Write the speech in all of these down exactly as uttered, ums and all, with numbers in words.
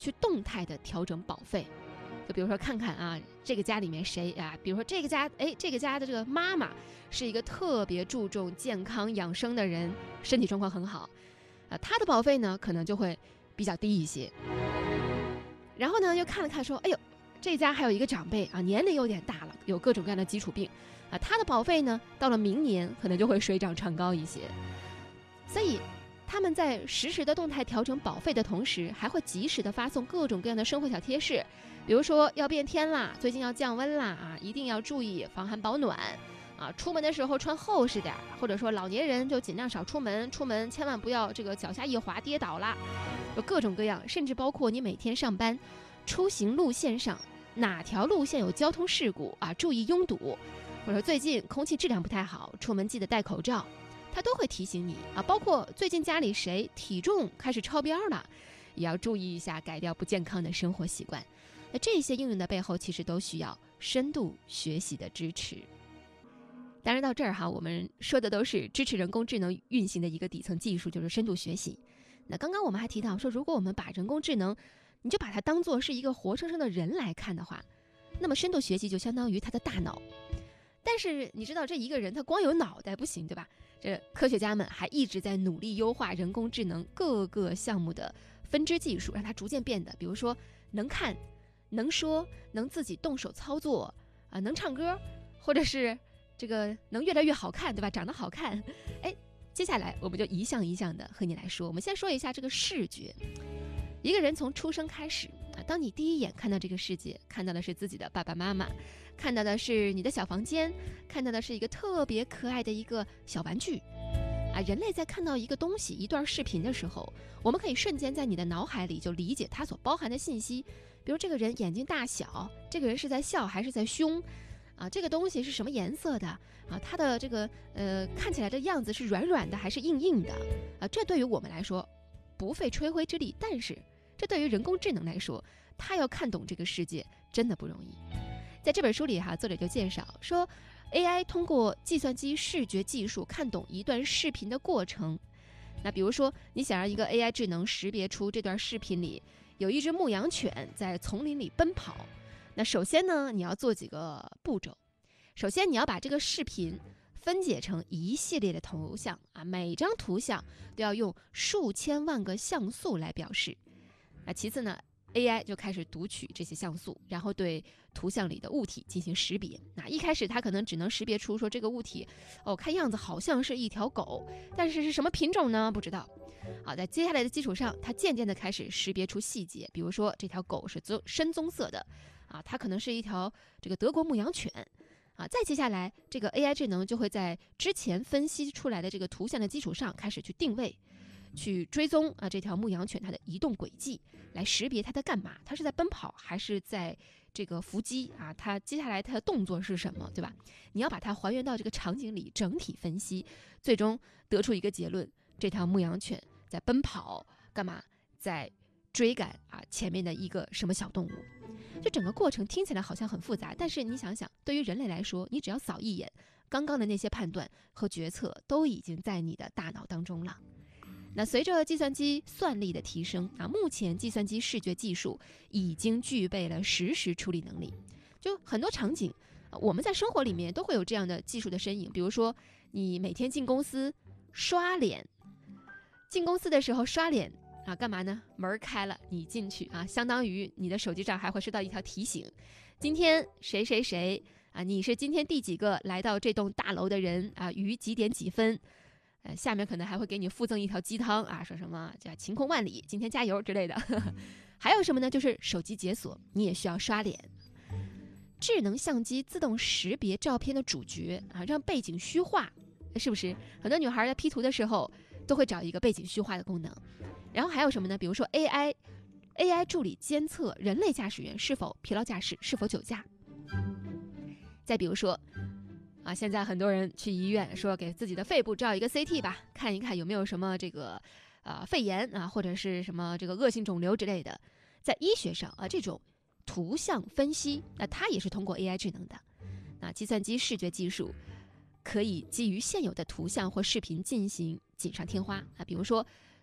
去动态的调整保费。就比如说看看啊，这个家里面谁啊，比如说这个家，哎，这个家的这个妈妈是一个特别注重健康养生的人，身体状况很好，啊，她的保费呢可能就会比较低一些。然后呢又看了看说，哎呦，这家还有一个长辈啊，年龄有点大了，有各种各样的基础病啊，他的保费呢到了明年可能就会水涨船高一些。所以他们在实时的动态调整保费的同时，还会及时的发送各种各样的生活小贴士，比如说要变天啦，最近要降温啦啊，一定要注意防寒保暖啊，出门的时候穿厚实点，或者说老年人就尽量少出门，出门千万不要这个脚下一滑跌倒啦，有各种各样，甚至包括你每天上班出行路线上哪条路线有交通事故啊，注意拥堵，或者最近空气质量不太好，出门记得戴口罩，他都会提醒你啊。包括最近家里谁体重开始超标了，也要注意一下，改掉不健康的生活习惯。那这些应用的背后，其实都需要深度学习的支持。当然到这儿哈，我们说的都是支持人工智能运行的一个底层技术，就是深度学习。那刚刚我们还提到说，如果我们把人工智能，你就把它当作是一个活生生的人来看的话，那么深度学习就相当于他的大脑。但是你知道，这一个人他光有脑袋不行，对吧？这科学家们还一直在努力优化人工智能各个项目的分支技术，让它逐渐变得，比如说能看、能说、能自己动手操作啊，能唱歌，或者是这个能越来越好看，对吧？长得好看。哎，接下来我们就一项一项的和你来说。我们先说一下这个视觉。一个人从出生开始啊，当你第一眼看到这个世界，看到的是自己的爸爸妈妈，看到的是你的小房间，看到的是一个特别可爱的一个小玩具啊。人类在看到一个东西、一段视频的时候，我们可以瞬间在你的脑海里就理解它所包含的信息，比如这个人眼睛大小，这个人是在笑还是在凶啊，这个东西是什么颜色的啊，它的这个呃看起来的样子是软软的还是硬硬的啊，这对于我们来说不费吹灰之力，但是这对于人工智能来说，他要看懂这个世界真的不容易。在这本书里哈，作者就介绍说 A I 通过计算机视觉技术看懂一段视频的过程。那比如说你想让一个 A I 智能识别出这段视频里有一只牧羊犬在丛林里奔跑，那首先呢你要做几个步骤。首先你要把这个视频分解成一系列的图像啊，每张图像都要用数千万个像素来表示。那其次呢 A I 就开始读取这些像素，然后对图像里的物体进行识别。那一开始它可能只能识别出说这个物体哦，看样子好像是一条狗，但是是什么品种呢？不知道。好，在接下来的基础上，它渐渐的开始识别出细节，比如说这条狗是深棕色的啊，它可能是一条这个德国牧羊犬啊。再接下来，这个 A I 智能就会在之前分析出来的这个图像的基础上开始去定位，去追踪啊这条牧羊犬它的移动轨迹，来识别它在干嘛，它是在奔跑还是在这个伏击啊？它接下来它的动作是什么，对吧？你要把它还原到这个场景里，整体分析，最终得出一个结论：这条牧羊犬在奔跑，干嘛？在追赶啊前面的一个什么小动物。就整个过程听起来好像很复杂，但是你想想，对于人类来说，你只要扫一眼，刚刚的那些判断和决策都已经在你的大脑当中了。那随着计算机算力的提升啊，目前计算机视觉技术已经具备了实时处理能力。就很多场景，我们在生活里面都会有这样的技术的身影。比如说，你每天进公司刷脸，进公司的时候刷脸啊，干嘛呢？门开了，你进去啊，相当于你的手机上还会收到一条提醒：今天谁谁谁啊，你是今天第几个来到这栋大楼的人啊？于几点几分？呃，下面可能还会给你附赠一条鸡汤啊，说什么叫晴空万里，今天加油之类的。还有什么呢？就是手机解锁，你也需要刷脸。智能相机自动识别照片的主角啊，让背景虚化，是不是？很多女孩在 P 图的时候都会找一个背景虚化的功能。然后还有什么呢？比如说 A I A I 助理监测人类驾驶员是否疲劳驾驶，是否酒驾。再比如说啊，现在很多人去医院说给自己的肺部照一个 C T 吧，看一看有没有什么这个呃肺炎啊，或者是什么这个恶性肿瘤之类的。在医学上啊，这种图像分析，那它也是通过 A I 智能的。那计算机视觉技术可以基于现有的图像或视频进行锦上添花啊，比如说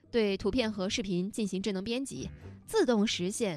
对图片和视频进行智能编辑，自动实现